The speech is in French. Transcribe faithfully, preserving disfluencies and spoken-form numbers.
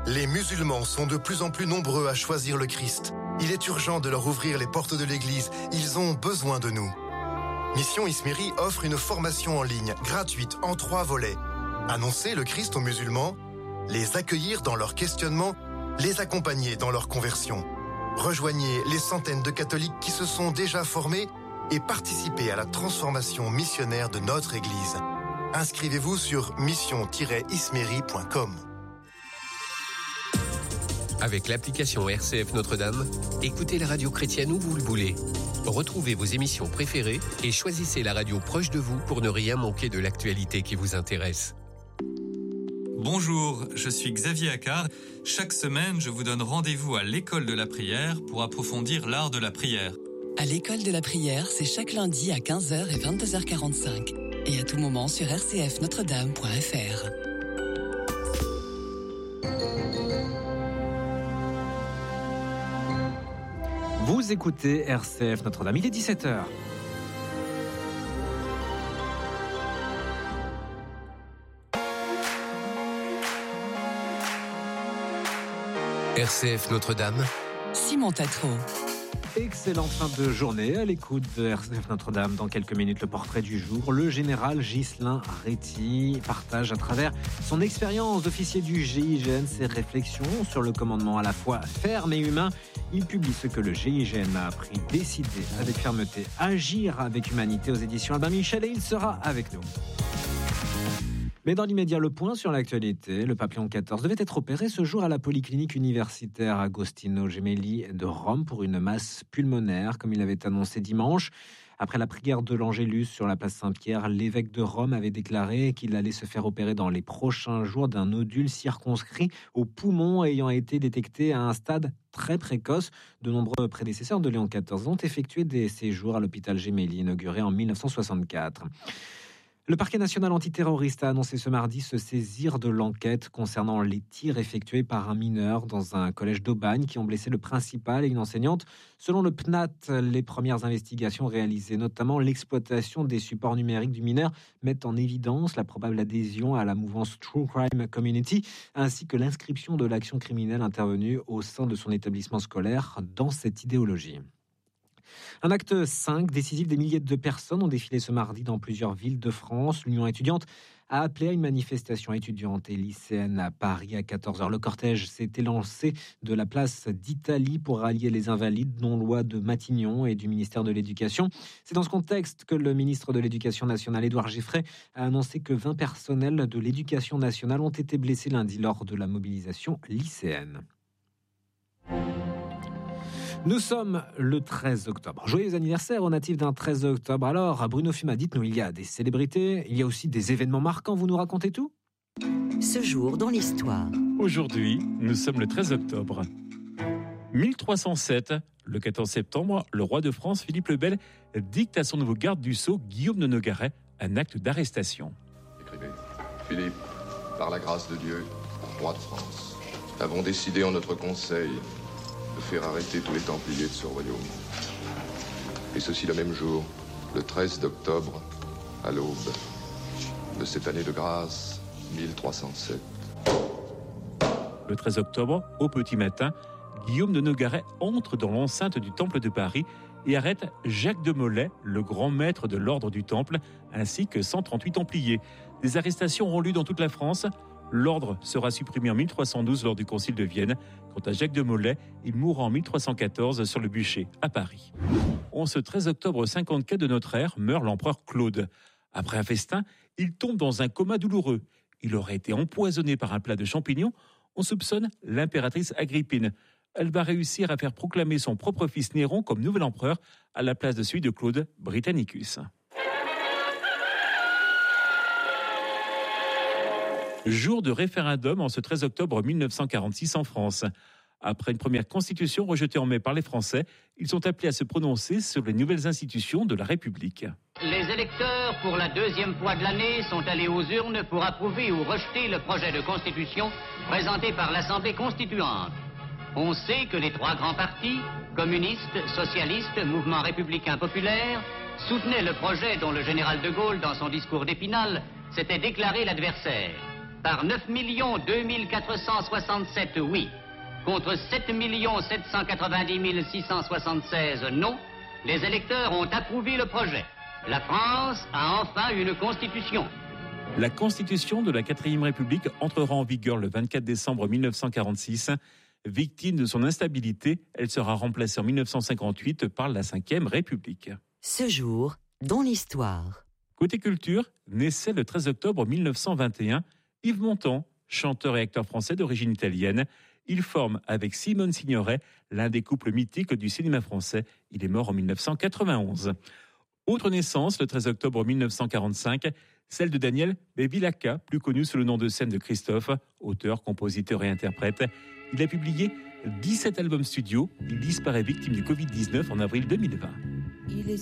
Les musulmans sont de plus en plus nombreux à choisir le Christ. Il est urgent de leur ouvrir les portes de l'Église. Ils ont besoin de nous. Mission Ismiri offre une formation en ligne, gratuite, en trois volets. Annoncer le Christ aux musulmans, les accueillir dans leur questionnement, les accompagner dans leur conversion. Rejoignez les centaines de catholiques qui se sont déjà formés et participez à la transformation missionnaire de notre Église. Inscrivez-vous sur mission tiret ismiri point com. Avec l'application R C F Notre-Dame, écoutez la radio chrétienne où vous le voulez. Retrouvez vos émissions préférées et choisissez la radio proche de vous pour ne rien manquer de l'actualité qui vous intéresse. Bonjour, je suis Xavier Accard. Chaque semaine, je vous donne rendez-vous à l'école de la prière pour approfondir l'art de la prière. À l'école de la prière, c'est chaque lundi à quinze heures et vingt-deux heures quarante-cinq. Et à tout moment sur r c f notre dame point f r. Vous écoutez R C F Notre-Dame, il est dix-sept heures. R C F Notre-Dame, Simon Tatro. Excellente fin de journée à l'écoute de R C F Notre-Dame. Dans quelques minutes, le portrait du jour. Le général Ghislain Réty partage à travers son expérience d'officier du G I G N ses réflexions sur le commandement à la fois ferme et humain. Il publie ce que le G I G N a appris, décider avec fermeté, agir avec humanité aux éditions Albin Michel, et il sera avec nous. Mais dans l'immédiat, le point sur l'actualité. Le pape Léon quatorze devait être opéré ce jour à la polyclinique universitaire Agostino Gemelli de Rome pour une masse pulmonaire, comme il avait annoncé dimanche. Après la prière de l'Angélus sur la place Saint-Pierre, l'évêque de Rome avait déclaré qu'il allait se faire opérer dans les prochains jours d'un nodule circonscrit au poumon ayant été détecté à un stade très précoce. De nombreux prédécesseurs de Léon quatorze ont effectué des séjours à l'hôpital Gemelli, inauguré en mille neuf cent soixante-quatre. Le parquet national antiterroriste a annoncé ce mardi se saisir de l'enquête concernant les tirs effectués par un mineur dans un collège d'Aubagne qui ont blessé le principal et une enseignante. Selon le P N A T, les premières investigations réalisées, notamment l'exploitation des supports numériques du mineur, mettent en évidence la probable adhésion à la mouvance True Crime Community, ainsi que l'inscription de l'action criminelle intervenue au sein de son établissement scolaire dans cette idéologie. Un acte cinq décisif, des milliers de personnes ont défilé ce mardi dans plusieurs villes de France. L'Union étudiante a appelé à une manifestation étudiante et lycéenne à Paris à quatorze heures. Le cortège s'est élancé de la place d'Italie pour rallier les Invalides, non-loi de Matignon et du ministère de l'Éducation. C'est dans ce contexte que le ministre de l'Éducation nationale, Édouard Giffray, a annoncé que vingt personnels de l'Éducation nationale ont été blessés lundi lors de la mobilisation lycéenne. Nous sommes le treize octobre. Joyeux anniversaire aux natifs d'un treize octobre. Alors, Bruno Fuma, dites-nous, il y a des célébrités, il y a aussi des événements marquants. Vous nous racontez tout ? Ce jour dans l'histoire. Aujourd'hui, nous sommes le treize octobre. mille trois cent sept, le quatorze septembre, le roi de France, Philippe le Bel, dicte à son nouveau garde du sceau, Guillaume de Nogaret, un acte d'arrestation. Écrivez. Philippe, par la grâce de Dieu, roi de France, avons décidé en notre conseil de faire arrêter tous les Templiers de ce royaume. Et ceci le même jour, le treize octobre, à l'aube de cette année de grâce mille trois cent sept. Le treize octobre, au petit matin, Guillaume de Nogaret entre dans l'enceinte du Temple de Paris et arrête Jacques de Molay, le grand maître de l'ordre du Temple, ainsi que cent trente-huit Templiers. Des arrestations auront lieu dans toute la France. L'ordre sera supprimé en mille trois cent douze lors du Concile de Vienne. Quant à Jacques de Molay, il mourra en mille trois cent quatorze sur le bûcher, à Paris. En ce treize octobre cinquante-quatre de notre ère, meurt l'empereur Claude. Après un festin, il tombe dans un coma douloureux. Il aurait été empoisonné par un plat de champignons. On soupçonne l'impératrice Agrippine. Elle va réussir à faire proclamer son propre fils Néron comme nouvel empereur à la place de celui de Claude Britannicus. Jour de référendum en ce treize octobre mille neuf cent quarante-six en France. Après une première constitution rejetée en mai par les Français, ils sont appelés à se prononcer sur les nouvelles institutions de la République. Les électeurs, pour la deuxième fois de l'année, sont allés aux urnes pour approuver ou rejeter le projet de constitution présenté par l'Assemblée constituante. On sait que les trois grands partis, communistes, socialistes, mouvement républicain populaire, soutenaient le projet dont le général de Gaulle, dans son discours d'Épinal, s'était déclaré l'adversaire. par neuf millions deux mille quatre cent soixante-sept oui, contre sept millions sept cent quatre-vingt-dix mille six cent soixante-seize non, les électeurs ont approuvé le projet. La France a enfin une constitution. La constitution de la quatrième République entrera en vigueur le vingt-quatre décembre mille neuf cent quarante-six. Victime de son instabilité, elle sera remplacée en mille neuf cent cinquante-huit par la cinquième République. Ce jour, dans l'histoire. Côté culture, naissait le treize octobre mille neuf cent vingt et un Yves Montand, chanteur et acteur français d'origine italienne. Il forme avec Simone Signoret l'un des couples mythiques du cinéma français. Il est mort en mille neuf cent quatre-vingt-onze. Autre naissance, le treize octobre mille neuf cent quarante-cinq, celle de Daniel Bevilacqua, plus connu sous le nom de scène de Christophe, auteur, compositeur et interprète. Il a publié dix-sept albums studio. Il disparaît victime du covid dix-neuf en avril deux mille vingt.